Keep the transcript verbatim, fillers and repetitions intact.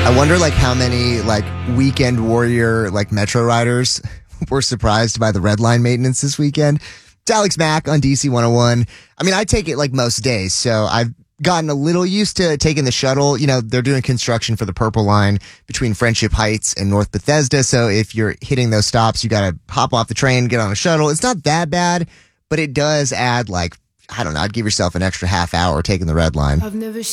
I wonder like how many like weekend warrior like Metro riders were surprised by the red line maintenance this weekend. It's Alex Mack on D C one oh one. I mean, I take it like most days, so I've gotten a little used to taking the shuttle. You know, they're doing construction for the Purple Line between Friendship Heights and North Bethesda, so if you're hitting those stops, you got to hop off the train, get on a shuttle. It's not that bad, but it does add like, I don't know, I'd give yourself an extra half hour taking the red line. I've never